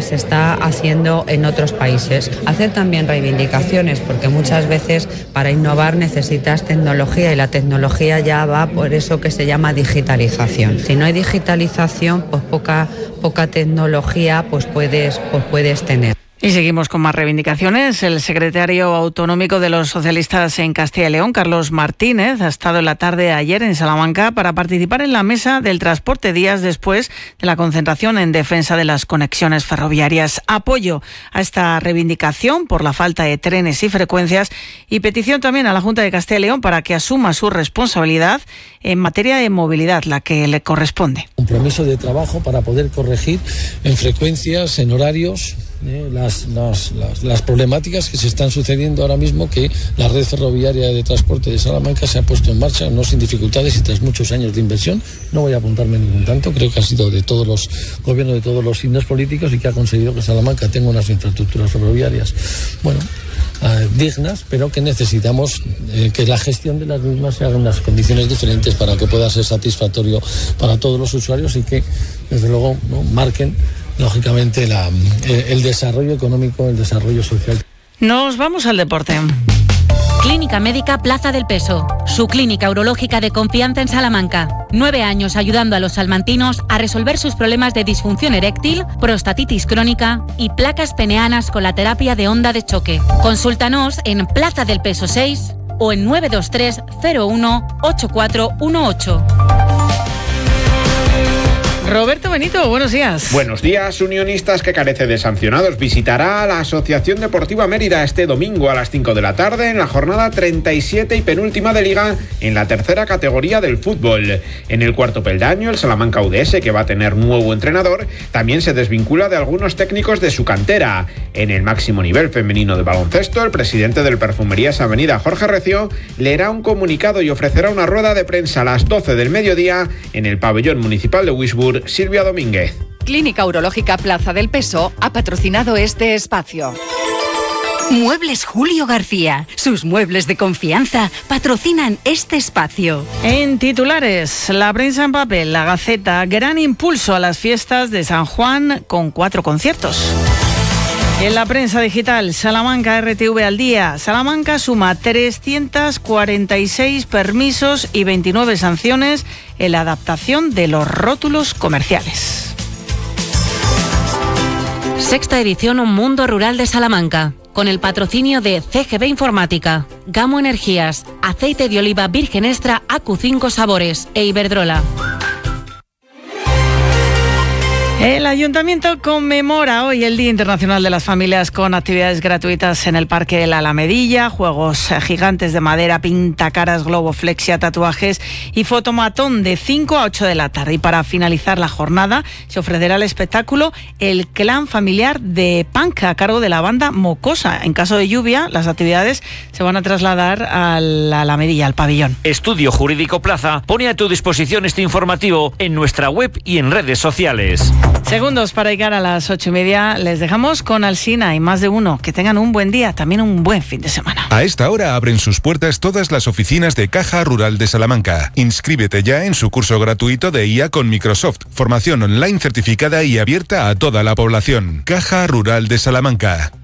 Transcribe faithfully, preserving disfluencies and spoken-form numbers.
se está haciendo en otros países. Hacer también reivindicaciones, porque muchas veces para innovar necesitas tecnología y la tecnología ya va por eso que se llama digitalización. Si no hay digitalización, pues poca, poca tecnología pues puedes, pues puedes tener. Y seguimos con más reivindicaciones. El secretario autonómico de los socialistas en Castilla y León, Carlos Martínez, ha estado en la tarde de ayer en Salamanca para participar en la mesa del transporte días después de la concentración en defensa de las conexiones ferroviarias. Apoyo a esta reivindicación por la falta de trenes y frecuencias y petición también a la Junta de Castilla y León para que asuma su responsabilidad en materia de movilidad, la que le corresponde. Compromiso de trabajo para poder corregir en frecuencias, en horarios, Eh, las, las, las, las problemáticas que se están sucediendo ahora mismo, que la red ferroviaria de transporte de Salamanca se ha puesto en marcha, no sin dificultades y tras muchos años de inversión. No voy a apuntarme ningún tanto, creo que ha sido de todos los gobiernos, de todos los signos políticos, y que ha conseguido que Salamanca tenga unas infraestructuras ferroviarias, bueno, eh, dignas, pero que necesitamos eh, que la gestión de las mismas se haga en unas condiciones diferentes para que pueda ser satisfactorio para todos los usuarios y que, desde luego, ¿no?, marquen lógicamente la, el desarrollo económico, el desarrollo social. Nos vamos al deporte. Clínica Médica Plaza del Peso, su clínica urológica de confianza en Salamanca. Nueve años ayudando a los salmantinos a resolver sus problemas de disfunción eréctil, prostatitis crónica y placas peneanas con la terapia de onda de choque. Consúltanos en Plaza del Peso seis o en nueve dos tres cero uno ocho cuatro uno ocho. Roberto Benito, buenos días. Buenos días. Unionistas, que carece de sancionados, visitará a la Asociación Deportiva Mérida este domingo a las cinco de la tarde en la jornada treinta y siete y penúltima de Liga en la tercera categoría del fútbol. En el cuarto peldaño, el Salamanca U D S, que va a tener nuevo entrenador, también se desvincula de algunos técnicos de su cantera. En el máximo nivel femenino de baloncesto, el presidente del Perfumerías Avenida, Jorge Recio, leerá un comunicado y ofrecerá una rueda de prensa a las doce del mediodía en el pabellón municipal de Wisburg. Silvia Domínguez. Clínica Urológica Plaza del Peso ha patrocinado este espacio. Muebles Julio García. Sus muebles de confianza patrocinan este espacio. En titulares, la prensa en papel, La Gaceta, gran impulso a las fiestas de San Juan con cuatro conciertos. En la prensa digital, Salamanca R T V al día. Salamanca suma trescientos cuarenta y seis permisos y veintinueve sanciones en la adaptación de los rótulos comerciales. Sexta edición Un Mundo Rural de Salamanca, con el patrocinio de C G B Informática, Gamo Energías, Aceite de Oliva Virgen Extra A Q cinco Sabores e Iberdrola. El Ayuntamiento conmemora hoy el Día Internacional de las Familias con actividades gratuitas en el Parque de la Alamedilla, juegos gigantes de madera, pintacaras, globoflexia, tatuajes y fotomatón de cinco a ocho de la tarde. Y para finalizar la jornada se ofrecerá el espectáculo El Clan Familiar de Punk a cargo de la banda Mocosa. En caso de lluvia, las actividades se van a trasladar a la Alamedilla, al pabellón. Estudio Jurídico Plaza pone a tu disposición este informativo en nuestra web y en redes sociales. Segundos para llegar a las ocho y media. Les dejamos con Alsina y Más de Uno. Que tengan un buen día, también un buen fin de semana. A esta hora abren sus puertas todas las oficinas de Caja Rural de Salamanca. Inscríbete ya en su curso gratuito de I A con Microsoft. Formación online certificada y abierta a toda la población. Caja Rural de Salamanca.